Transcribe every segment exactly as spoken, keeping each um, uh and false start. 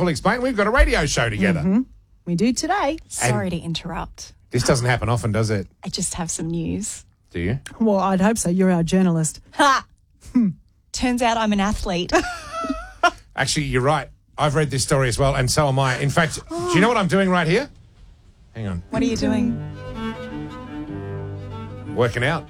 Fully Explained. We've got a radio show together. Mm-hmm. We do today. Sorry to interrupt. This doesn't happen often, does it? I just have some news. Do you? Well, I'd hope so. You're our journalist. Ha! Turns out I'm an athlete. Actually, you're right. I've read this story as well, and so am I. In fact, do you know what I'm doing right here? Hang on. What are you doing? Working out.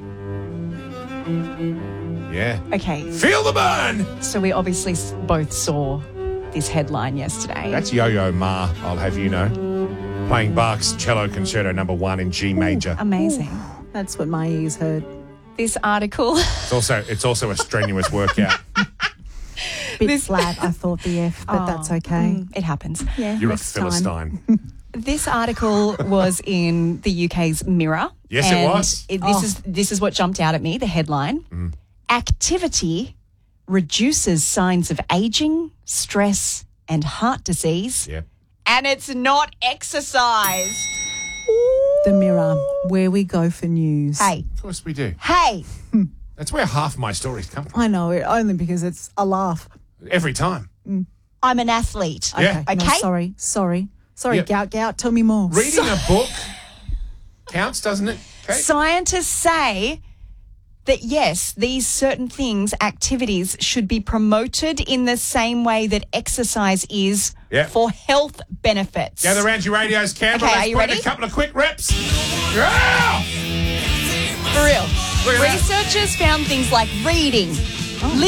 Yeah. Okay, Feel the burn! so we obviously s- both saw this headline yesterday. That's Yo-Yo Ma, I'll have you know. Playing Bach's Cello Concerto number one in G major. Amazing. That's what my ears heard. This article, It's also it's also a strenuous workout. Bit This- flat, I thought, the F, but that's okay. mm, it happens. Yeah, You're a next time. Philistine. This article was in the U K's Mirror. Yes, it and was. this Oh. is this is what jumped out at me. The headline: Activity reduces signs of aging, stress, and heart disease, Yeah. and it's not exercise. The Mirror, where we go for news. Hey, Of course we do. hey! That's where half my stories come from. I know it only because it's a laugh. Every time. I'm an athlete. Yeah. No, Okay. sorry, sorry, sorry. Yeah. Gout, gout. Tell me more. Reading a book counts, doesn't it? Okay. Scientists say that yes, these certain things, activities, should be promoted in the same way that exercise is Yeah. for health benefits. Gather around your radios, Canberra. Okay, are Let's you put in ready? a couple of quick reps. Yeah! For real. Look at that. Researchers found things like reading,